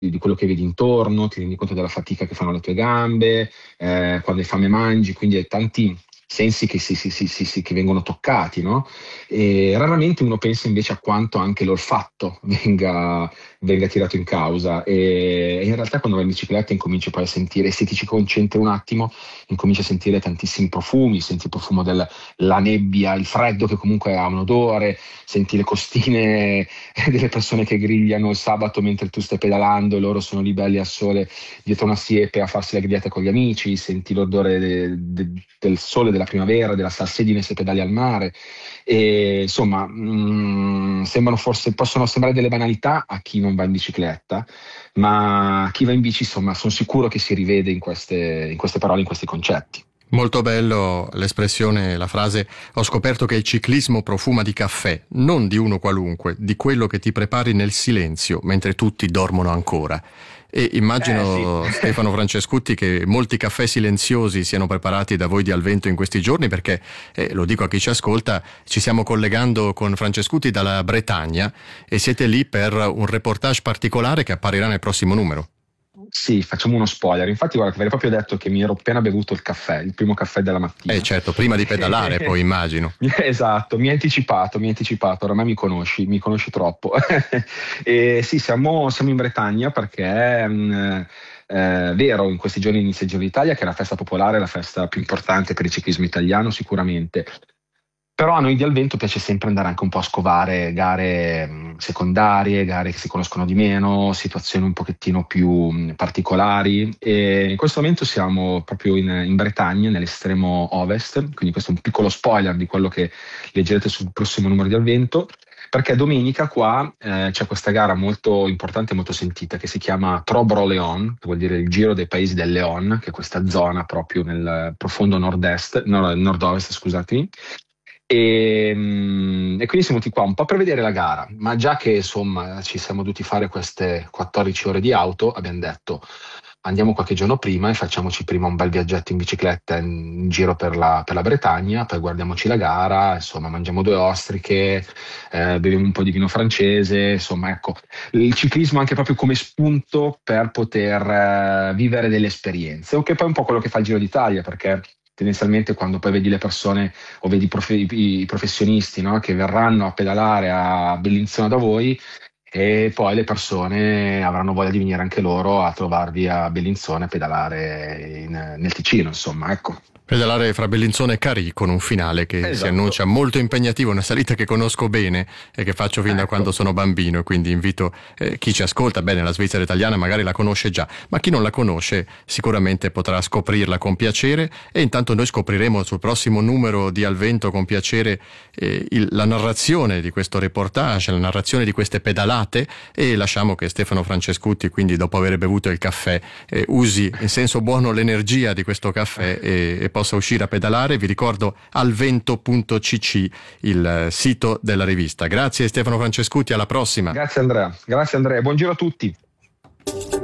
di quello che vedi intorno, ti rendi conto della fatica che fanno le tue gambe, quando hai fame mangi, quindi hai tanti sensi che vengono toccati, no? E raramente uno pensa invece a quanto anche l'olfatto venga tirato in causa e in realtà quando vai in bicicletta incominci poi a sentire, se ti ci concentri un attimo, incominci a sentire tantissimi profumi, senti il profumo della nebbia, il freddo che comunque ha un odore, senti le costine delle persone che grigliano il sabato mentre tu stai pedalando e loro sono lì belli al sole dietro una siepe a farsi le grigliate con gli amici, senti l'odore del sole, della primavera, della salsedine se pedali al mare. E, insomma, possono sembrare delle banalità a chi non va in bicicletta, ma chi va in bici, insomma, sono sicuro che si rivede in queste parole, in questi concetti. Molto bello l'espressione, la frase: ho scoperto che il ciclismo profuma di caffè, non di uno qualunque, di quello che ti prepari nel silenzio mentre tutti dormono ancora. E immagino, Sì. Stefano Francescutti, che molti caffè silenziosi siano preparati da voi di Alvento in questi giorni, perché, lo dico a chi ci ascolta, ci stiamo collegando con Francescutti dalla Bretagna e siete lì per un reportage particolare che apparirà nel prossimo numero. Sì, facciamo uno spoiler. Infatti, guarda, ti avrei proprio detto che mi ero appena bevuto il caffè, il primo caffè della mattina. Certo, prima di pedalare, poi immagino. Esatto, mi hai anticipato, oramai mi conosci troppo. E sì, siamo in Bretagna perché è vero, in questi giorni inizia il Giro d'Italia, che è la festa popolare, la festa più importante per il ciclismo italiano sicuramente. Però a noi di Alvento piace sempre andare anche un po' a scovare gare secondarie, gare che si conoscono di meno, situazioni un pochettino più particolari. E in questo momento siamo proprio in Bretagna, nell'estremo ovest, quindi questo è un piccolo spoiler di quello che leggerete sul prossimo numero di Alvento, perché domenica qua c'è questa gara molto importante e molto sentita che si chiama Trobro Leon, che vuol dire il Giro dei Paesi del Leon, che è questa zona proprio nel profondo nord-ovest, scusatemi. E quindi siamo venuti qua un po' per vedere la gara, ma già che insomma ci siamo dovuti fare queste 14 ore di auto, abbiamo detto andiamo qualche giorno prima e facciamoci prima un bel viaggetto in bicicletta in giro per la Bretagna, poi guardiamoci la gara, insomma mangiamo due ostriche, beviamo un po' di vino francese, insomma ecco, il ciclismo anche proprio come spunto per poter vivere delle esperienze, o che poi è un po' quello che fa il Giro d'Italia, perché tendenzialmente quando poi vedi le persone o vedi i professionisti, no, che verranno a pedalare a Bellinzona da voi e poi le persone avranno voglia di venire anche loro a trovarvi a Bellinzona e pedalare nel Ticino, insomma, ecco. Pedalare fra Bellinzona e Carì con un finale che si Esatto, annuncia molto impegnativo, una salita che conosco bene e che faccio fin da quando ecco. sono bambino, e quindi invito chi ci ascolta, bene, la Svizzera italiana magari la conosce già, ma chi non la conosce sicuramente potrà scoprirla con piacere, e intanto noi scopriremo sul prossimo numero di Alvento con piacere la narrazione di questo reportage, la narrazione di queste pedalate, e lasciamo che Stefano Francescutti, quindi dopo aver bevuto il caffè, usi in senso buono l'energia di questo caffè e possa uscire a pedalare. Vi ricordo alvento.cc, il sito della rivista. Grazie Stefano Francescutti, alla prossima. Grazie Andrea, buon giro a tutti.